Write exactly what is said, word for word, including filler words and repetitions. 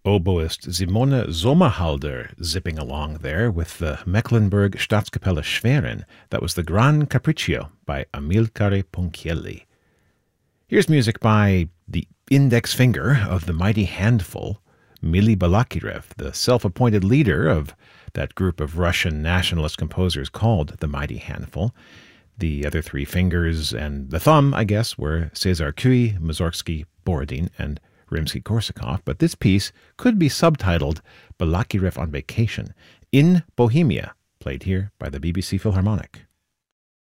Oboist Simone Sommerhalder zipping along there with the Mecklenburg Staatskapelle Schwerin. That was the Gran Capriccio by Amilcare Ponchielli. Here's music by the index finger of the mighty handful, Mili Balakirev, the self-appointed leader of that group of Russian nationalist composers called the Mighty Handful. The other three fingers and the thumb, I guess, were Cesar Cui, Mussorgsky, Borodin, and Rimsky-Korsakov, but this piece could be subtitled Balakirev on Vacation in Bohemia, played here by the B B C Philharmonic.